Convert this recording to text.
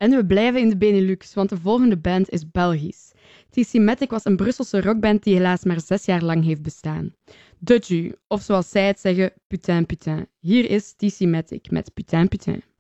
En we blijven in de Benelux, want de volgende band is Belgisch. TC Matic was een Brusselse rockband die helaas maar 6 jaar lang heeft bestaan. De Ju, of zoals zij het zeggen, Putain Putain. Hier is TC Matic met Putain Putain.